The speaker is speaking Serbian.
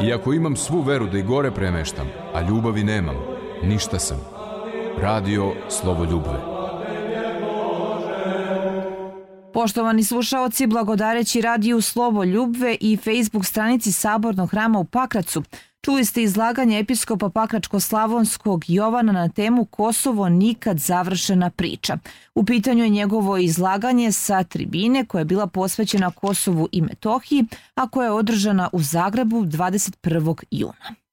Iako imam svu veru da i gore premeštam, a ljubavi nemam, ništa sam. Radio Slovoljubve. Poštovani slušaoci, blagodareći radiju Slovoljubve i Facebook stranici Sabornog hrama u Pakracu, čuli ste izlaganje episkopa Pakračko-slavonskog Jovana na temu Kosovo nikad završena priča. U pitanju je njegovo izlaganje sa tribine koja je bila posvećena Kosovu i Metohiji, a koja je održana u Zagrebu 21. juna.